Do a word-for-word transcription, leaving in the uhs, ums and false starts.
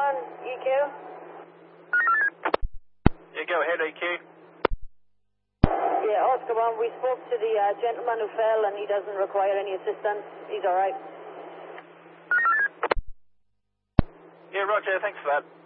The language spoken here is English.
one, E Q. Yeah, go ahead, E Q. Yeah, Oscar one, we spoke to the uh, gentleman who fell and he doesn't require any assistance. He's alright. Yeah, roger, thanks for that.